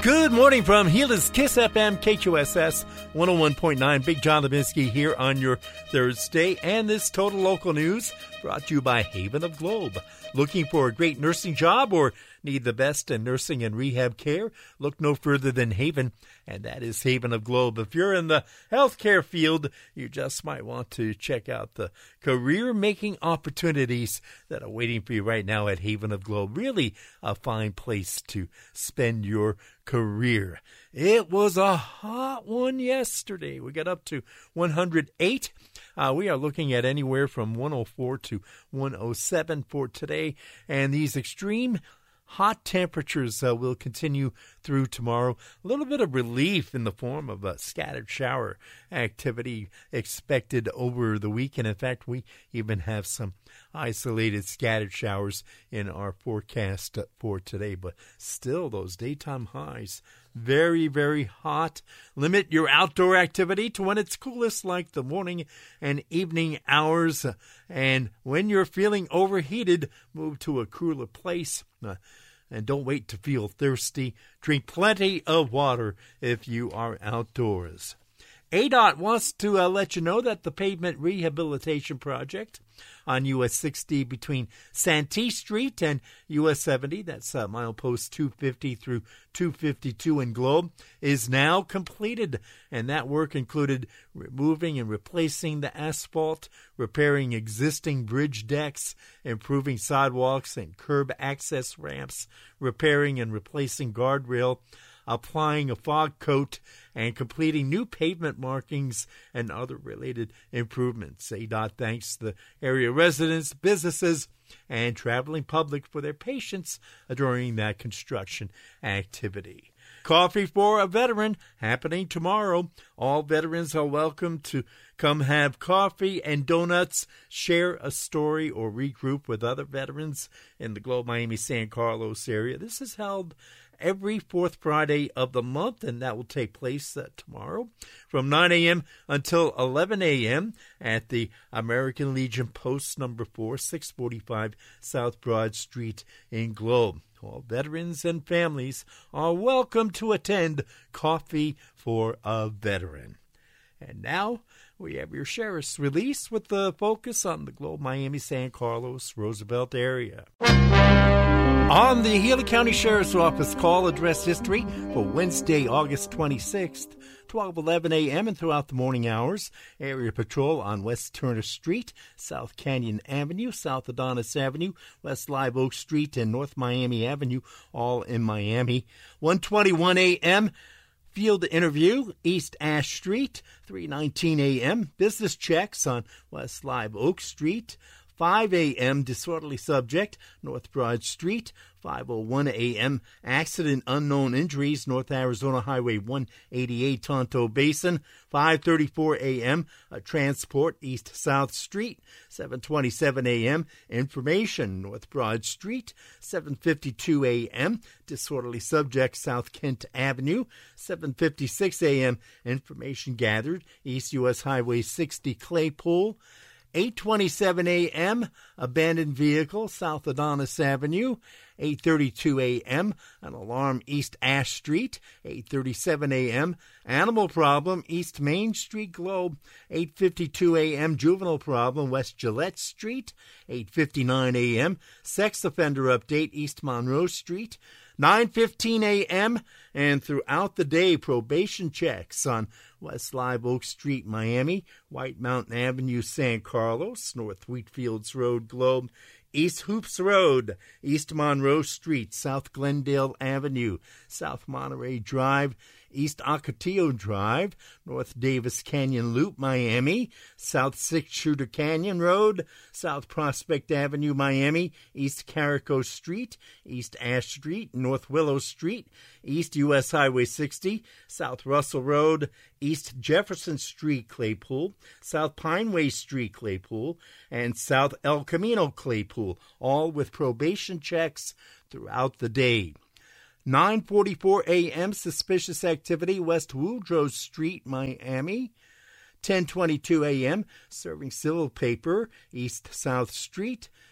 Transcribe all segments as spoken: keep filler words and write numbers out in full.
Good morning from Gila Kiss F M, K Q S S one oh one point nine. Big John Levinsky here on your Thursday. And this Total Local News brought to you by Haven of Globe. Looking for a great nursing job or need the best in nursing and rehab care? Look no further than Haven, and that is Haven of Globe. If you're in the healthcare field, you just might want to check out the career-making opportunities that are waiting for you right now at Haven of Globe. Really a fine place to spend your career. It was a hot one yesterday. We got up to one hundred eight. Uh, we are looking at anywhere from one oh four to one oh seven for today. And these extreme hot temperatures uh, will continue through tomorrow. A little bit of relief in the form of a scattered shower activity expected over the weekend. In fact, we even have some isolated scattered showers in our forecast for today. But still, those daytime highs, very, very hot. Limit your outdoor activity to when it's coolest, like the morning and evening hours. And when you're feeling overheated, move to a cooler place. Uh, and don't wait to feel thirsty. Drink plenty of water if you are outdoors. A D O T wants to uh, let you know that the pavement rehabilitation project on U S sixty between Santee Street and U S seventy, that's uh, milepost two fifty through two fifty-two in Globe, is now completed. And that work included removing and replacing the asphalt, repairing existing bridge decks, improving sidewalks and curb access ramps, repairing and replacing guardrail, applying a fog coat, and completing new pavement markings and other related improvements. A D O T thanks the area residents, businesses, and traveling public for their patience during that construction activity. Coffee for a Veteran happening tomorrow. All veterans are welcome to come have coffee and donuts, share a story, or regroup with other veterans in the Globe, Miami, San Carlos area. This is held every fourth Friday of the month, and that will take place uh, tomorrow from nine a.m. until eleven a.m. at the American Legion Post number four, six forty-five South Broad Street in Globe. All veterans and families are welcome to attend Coffee for a Veteran. And now we have your sheriff's release with the focus on the Globe, Miami, San Carlos, Roosevelt area. On the Gila County Sheriff's Office call address history for Wednesday, August twenty-sixth, twelve eleven a.m. and throughout the morning hours, area patrol on West Turner Street, South Canyon Avenue, South Adonis Avenue, West Live Oak Street, and North Miami Avenue, all in Miami. one twenty-one a.m., field interview, East Ash Street, three nineteen a.m., business checks on West Live Oak Street, five a.m., disorderly subject, North Broad Street, five oh one a.m., accident unknown injuries, North Arizona Highway one eighty-eight, Tonto Basin, five thirty-four a.m., a transport, East-South Street, seven twenty-seven a.m., information, North Broad Street, seven fifty-two a.m., disorderly subject, South Kent Avenue, seven fifty-six a.m., information gathered, East U S Highway sixty, Claypool, eight twenty-seven a.m., abandoned vehicle, South Adonis Avenue, eight thirty-two a.m., an alarm, East Ash Street, eight thirty-seven a.m., animal problem, East Main Street, Globe, eight fifty-two a.m., juvenile problem, West Gillette Street, eight fifty-nine a.m., sex offender update, East Monroe Street, nine fifteen a.m., and throughout the day, probation checks on West Live Oak Street, Miami, White Mountain Avenue, San Carlos, North Wheatfields Road, Globe, East Hoops Road, East Monroe Street, South Glendale Avenue, South Monterey Drive, East Ocotillo Drive, North Davis Canyon Loop, Miami, South Six Shooter Canyon Road, South Prospect Avenue, Miami, East Carico Street, East Ash Street, North Willow Street, East U S Highway sixty, South Russell Road, East Jefferson Street, Claypool, South Pineway Street, Claypool, and South El Camino, Claypool, all with probation checks throughout the day. nine forty-four a.m., suspicious activity, West Woodrow Street, Miami. ten twenty-two a.m., serving civil paper, East South Street.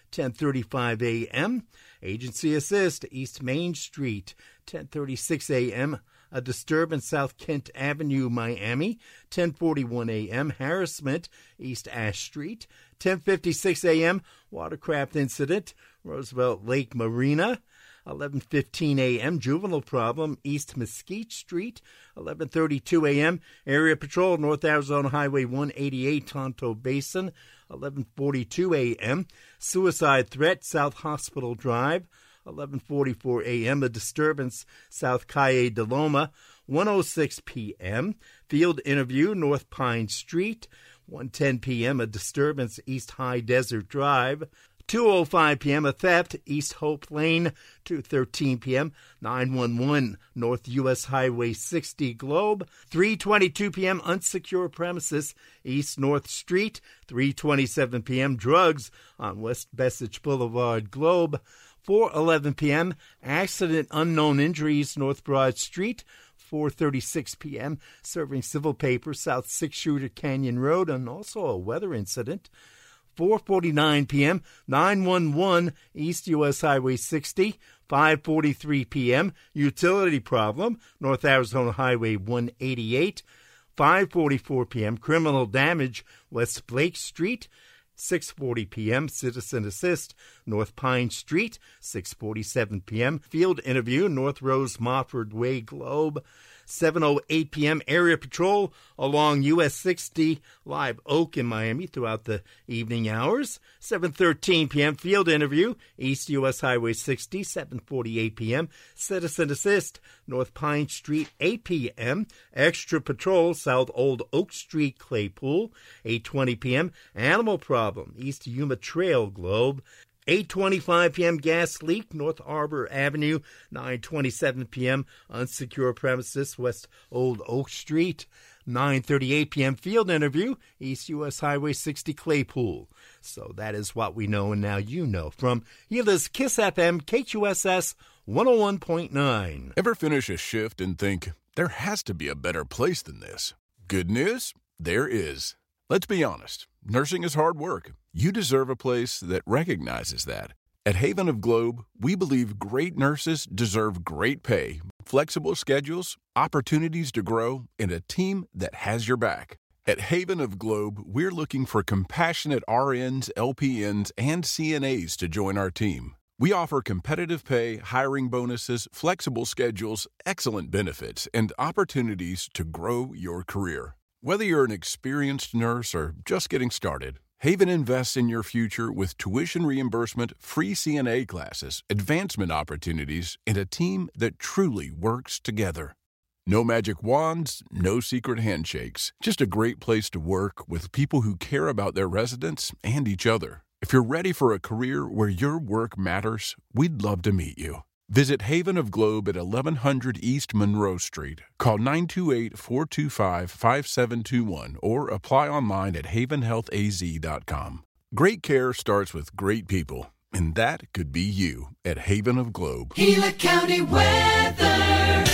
ten thirty-five a.m. Agency assist, East Main Street, ten thirty-six a.m. A disturbance, South Kent Avenue, Miami, ten forty-one a.m. Harassment, East Ash Street, ten fifty-six a.m. Watercraft incident, Roosevelt Lake Marina, eleven fifteen a.m. Juvenile problem, East Mesquite Street, eleven thirty-two a.m. Area Patrol, North Arizona Highway one eighty-eight, Tonto Basin, eleven forty-two a.m. Suicide threat, South Hospital Drive, eleven forty-four a.m. A disturbance, South Calle de Loma, one oh six p.m. Field interview, North Pine Street, one ten p.m. A disturbance, East High Desert Drive, two oh five p.m. A theft, East Hope Lane, two thirteen p.m. nine one one, North U S Highway sixty Globe, three twenty-two p.m. Unsecure premises, East North Street, three twenty-seven p.m. Drugs on West Bessage Boulevard Globe, four eleven p.m. Accident unknown injuries, North Broad Street, four thirty-six p.m. Serving civil paper, South Six Shooter Canyon Road, and also a weather incident, four forty-nine p.m. nine one one East U S Highway sixty, five forty-three p.m. Utility problem, North Arizona Highway one eighty-eight, five forty-four p.m. Criminal damage, West Blake Street, six forty p.m. Citizen assist, North Pine Street, six forty-seven p.m. Field interview, North Rose Mofford Way Globe, seven oh eight p.m. Area Patrol along U S sixty, Live Oak in Miami throughout the evening hours. seven thirteen p.m. Field interview, East U S Highway sixty, seven forty-eight p.m. Citizen assist, North Pine Street, eight p.m. Extra Patrol, South Old Oak Street, Claypool, eight twenty p.m. Animal problem, East Yuma Trail Globe, eight twenty-five p.m. gas leak, North Arbor Avenue, nine twenty-seven p.m. unsecure premises, West Old Oak Street, nine thirty-eight p.m. field interview, East U S Highway sixty Claypool. So that is what we know, and now you know. From Gila's Kiss F M, K Q S S one oh one point nine. Ever finish a shift and think, there has to be a better place than this? Good news? There is. Let's be honest. Nursing is hard work. You deserve a place that recognizes that. At Haven of Globe, we believe great nurses deserve great pay, flexible schedules, opportunities to grow, and a team that has your back. At Haven of Globe, we're looking for compassionate R Ns, L P Ns, and C N As to join our team. We offer competitive pay, hiring bonuses, flexible schedules, excellent benefits, and opportunities to grow your career. Whether you're an experienced nurse or just getting started, Haven invests in your future with tuition reimbursement, free C N A classes, advancement opportunities, and a team that truly works together. No magic wands, no secret handshakes, just a great place to work with people who care about their residents and each other. If you're ready for a career where your work matters, we'd love to meet you. Visit Haven of Globe at eleven hundred East Monroe Street. Call nine two eight, four two five, five seven two one or apply online at haven health a z dot com. Great care starts with great people, and that could be you at Haven of Globe. Gila County weather.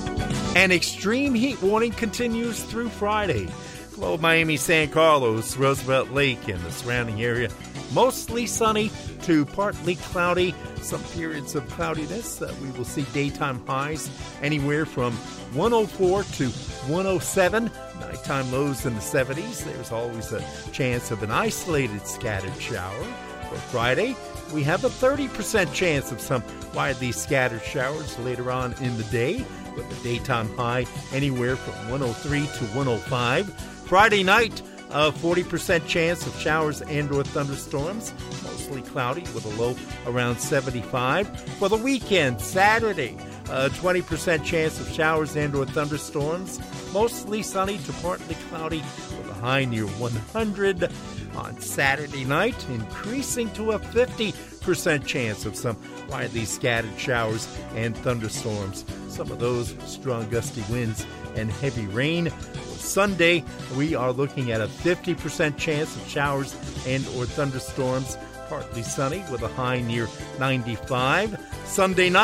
An extreme heat warning continues through Friday. Globe, Miami, San Carlos, Roosevelt Lake, and the surrounding area. Mostly sunny to partly cloudy. Some periods of cloudiness. Uh, we will see daytime highs anywhere from one oh four to one oh seven. Nighttime lows in the seventies. There's always a chance of an isolated scattered shower. For Friday, we have a thirty percent chance of some widely scattered showers later on in the day, with the daytime high anywhere from one oh three to one oh five. Friday night, a forty percent chance of showers and or thunderstorms, mostly cloudy with a low around seventy-five. For the weekend, Saturday, a twenty percent chance of showers and or thunderstorms, mostly sunny to partly cloudy with a high near one hundred. On Saturday night, increasing to a fifty percent chance of some widely scattered showers and thunderstorms. Some of those strong gusty winds and heavy rain. Sunday, we are looking at a fifty percent chance of showers and or thunderstorms, partly sunny with a high near ninety-five. Sunday night,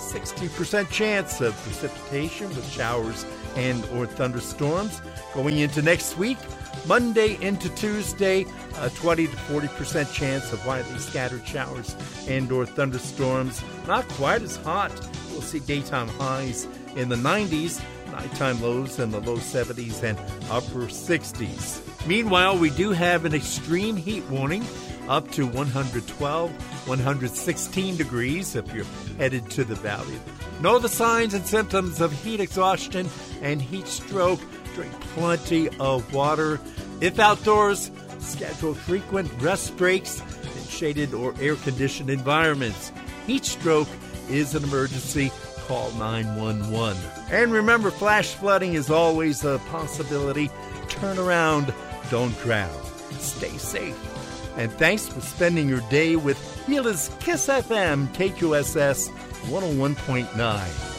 sixty percent chance of precipitation with showers and or thunderstorms. Going into next week, Monday into Tuesday, a twenty to forty percent chance of widely scattered showers and or thunderstorms. Not quite as hot. We'll see daytime highs in the nineties, nighttime lows in the low seventies and upper sixties. Meanwhile, we do have an extreme heat warning up to one hundred twelve, one hundred sixteen degrees if you're headed to the valley. Know the signs and symptoms of heat exhaustion and heat stroke. Drink plenty of water. If outdoors, schedule frequent rest breaks in shaded or air-conditioned environments. Heat stroke is an emergency. Call nine one one. And remember, flash flooding is always a possibility. Turn around. Don't drown. Stay safe. And thanks for spending your day with Gila's Kiss F M K Q S S one oh one point nine.